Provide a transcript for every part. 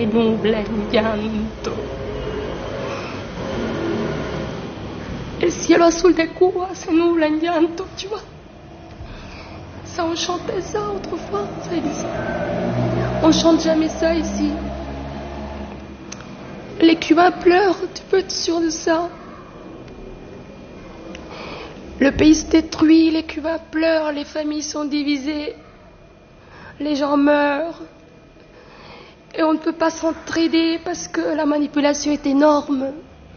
nuble llanto. El cielo azul de Cuba se nubla en llanto, tu vois. Ça, on chantait ça autrefois, ça existe. On chante jamais ça ici. Les Cubains pleurent, tu peux être sûr de ça. Le pays se détruit, les Cubains pleurent, les familles sont divisées, les gens meurent. Et on ne peut pas s'entraider parce que la manipulation est énorme.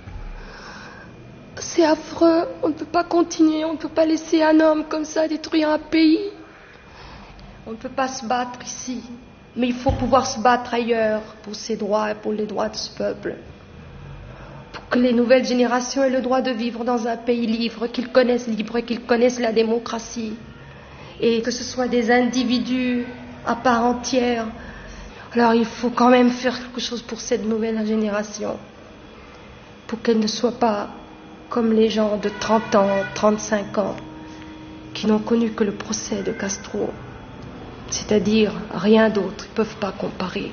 C'est affreux, on ne peut pas continuer, on ne peut pas laisser un homme comme ça détruire un pays. On ne peut pas se battre ici, mais il faut pouvoir se battre ailleurs pour ses droits et pour les droits de ce peuple. Pour que les nouvelles générations aient le droit de vivre dans un pays libre, qu'ils connaissent libre et qu'ils connaissent la démocratie. Et que ce soit des individus à part entière. Alors il faut quand même faire quelque chose pour cette nouvelle génération. Pour qu'elle ne soit pas comme les gens de 30 ans, 35 ans, qui n'ont connu que le procès de Castro. C'est-à-dire rien d'autre, ils ne peuvent pas comparer.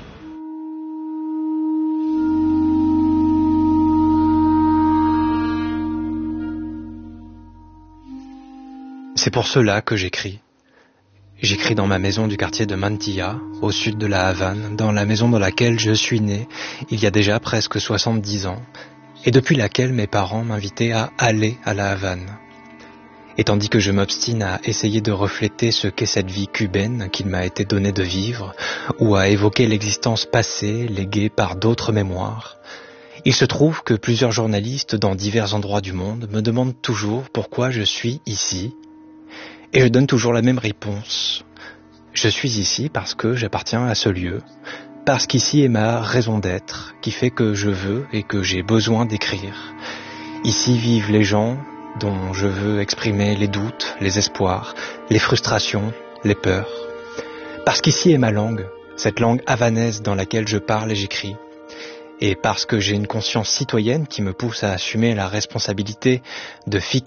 C'est pour cela que j'écris. J'écris dans ma maison du quartier de Mantilla, au sud de la Havane, dans la maison dans laquelle je suis né il y a déjà presque 70 ans, et depuis laquelle mes parents m'invitaient à aller à la Havane. Et tandis que je m'obstine à essayer de refléter ce qu'est cette vie cubaine qu'il m'a été donné de vivre, ou à évoquer l'existence passée léguée par d'autres mémoires, il se trouve que plusieurs journalistes dans divers endroits du monde me demandent toujours pourquoi je suis ici, et je donne toujours la même réponse. Je suis ici parce que j'appartiens à ce lieu, parce qu'ici est ma raison d'être, qui fait que je veux et que j'ai besoin d'écrire. Ici vivent les gens dont je veux exprimer les doutes, les espoirs, les frustrations, les peurs. Parce qu'ici est ma langue, cette langue havanaise dans laquelle je parle et j'écris. Et parce que j'ai une conscience citoyenne qui me pousse à assumer la responsabilité de fixer